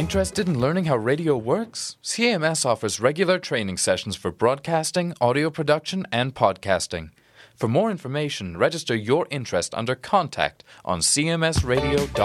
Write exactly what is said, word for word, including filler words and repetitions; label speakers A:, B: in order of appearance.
A: Interested in learning how radio works? C M S offers regular training sessions for broadcasting, audio production, and podcasting. For more information, register your interest under Contact on c m s radio dot com.